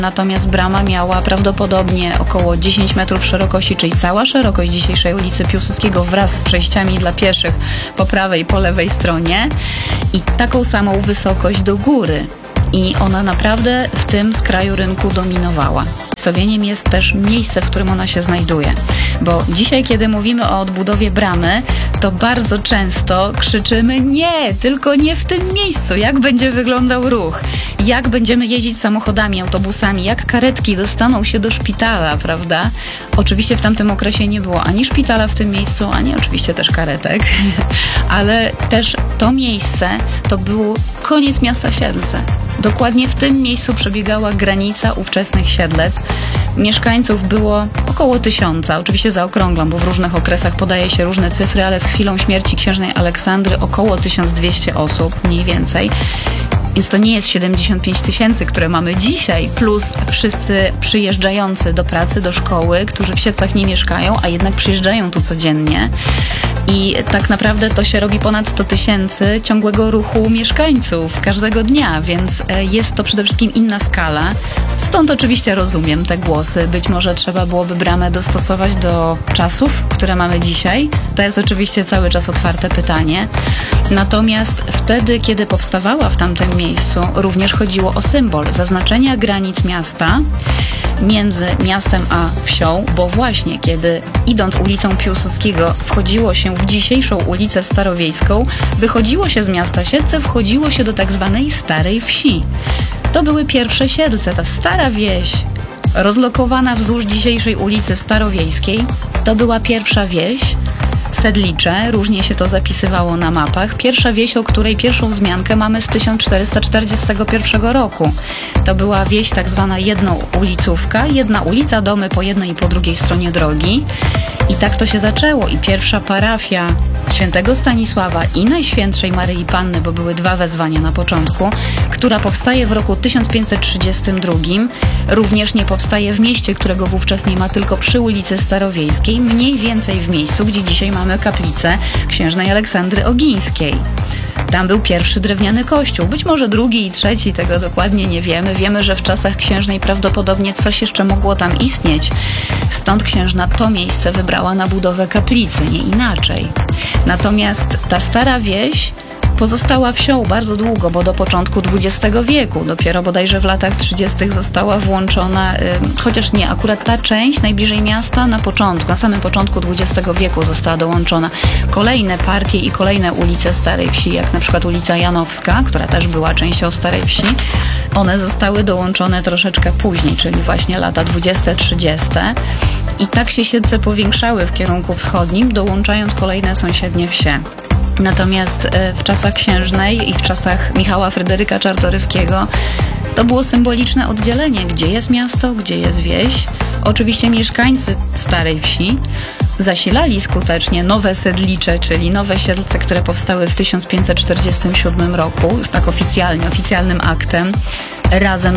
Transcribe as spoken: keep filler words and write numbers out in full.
Natomiast brama miała prawdopodobnie około dziesięć metrów szerokości, czyli cała szerokość dzisiejszej ulicy Piłsudskiego wraz z przejściami dla pieszych po prawej i po lewej stronie i taką samą wysokość do góry. I ona naprawdę w tym skraju rynku dominowała. Zdziwieniem jest też miejsce, w którym ona się znajduje. Bo dzisiaj, kiedy mówimy o odbudowie bramy, to bardzo często krzyczymy nie, tylko nie w tym miejscu. Jak będzie wyglądał ruch? Jak będziemy jeździć samochodami, autobusami? Jak karetki dostaną się do szpitala, prawda? Oczywiście w tamtym okresie nie było ani szpitala w tym miejscu, ani oczywiście też karetek. Ale też to miejsce to był koniec miasta Siedlce. Dokładnie w tym miejscu przebiegała granica ówczesnych Siedlec. Mieszkańców było około tysiąca, oczywiście zaokrąglam, bo w różnych okresach podaje się różne cyfry, ale z chwilą śmierci księżnej Aleksandry około tysiąc dwieście osób, mniej więcej. Więc to nie jest siedemdziesiąt pięć tysięcy, które mamy dzisiaj, plus wszyscy przyjeżdżający do pracy, do szkoły, którzy w Siedlcach nie mieszkają, a jednak przyjeżdżają tu codziennie. I tak naprawdę to się robi ponad sto tysięcy ciągłego ruchu mieszkańców każdego dnia, więc jest to przede wszystkim inna skala. Stąd oczywiście rozumiem te głosy. Być może trzeba byłoby bramę dostosować do czasów, które mamy dzisiaj. To jest oczywiście cały czas otwarte pytanie. Natomiast wtedy, kiedy powstawała w tamtym miejscu, również chodziło o symbol zaznaczenia granic miasta między miastem a wsią, bo właśnie kiedy idąc ulicą Piłsudskiego wchodziło się w dzisiejszą ulicę Starowiejską, wychodziło się z miasta Siedlce, wchodziło się do tak zwanej Starej Wsi. To były pierwsze Siedlce, ta stara wieś rozlokowana wzdłuż dzisiejszej ulicy Starowiejskiej. To była pierwsza wieś, Sedlicze, różnie się to zapisywało na mapach. Pierwsza wieś, o której pierwszą wzmiankę mamy z tysiąc czterysta czterdziestego pierwszego roku. To była wieś tak zwana jednoulicówka, jedna ulica, domy po jednej i po drugiej stronie drogi. I tak to się zaczęło i pierwsza parafia Świętego Stanisława i Najświętszej Maryi Panny, bo były dwa wezwania na początku, która powstaje w roku tysiąc pięćset trzydziestym drugim, również nie powstaje w mieście, którego wówczas nie ma, tylko przy ulicy Starowiejskiej, mniej więcej w miejscu, gdzie dzisiaj mamy kaplicę księżnej Aleksandry Ogińskiej. Tam był pierwszy drewniany kościół, być może drugi i trzeci, tego dokładnie nie wiemy. Wiemy, że w czasach księżnej prawdopodobnie coś jeszcze mogło tam istnieć. Stąd księżna to miejsce wybrała na budowę kaplicy, nie inaczej. Natomiast ta stara wieś pozostała wsią bardzo długo, bo do początku dwudziestego wieku, dopiero bodajże w latach trzydziestych została włączona, y, chociaż nie, akurat ta część najbliżej miasta na początku, na samym początku dwudziestego wieku została dołączona. Kolejne partie i kolejne ulice Starej Wsi, jak na przykład ulica Janowska, która też była częścią Starej Wsi, one zostały dołączone troszeczkę później, czyli właśnie lata dwudzieste, trzydzieste. I tak się Siedlce powiększały w kierunku wschodnim, dołączając kolejne sąsiednie wsie. Natomiast w czasach księżnej i w czasach Michała Fryderyka Czartoryskiego to było symboliczne oddzielenie, gdzie jest miasto, gdzie jest wieś. Oczywiście mieszkańcy Starej Wsi zasilali skutecznie nowe Sedlicze, czyli nowe Siedlce, które powstały w tysiąc pięćset czterdziestym siódmym roku, już tak oficjalnie, oficjalnym aktem, razem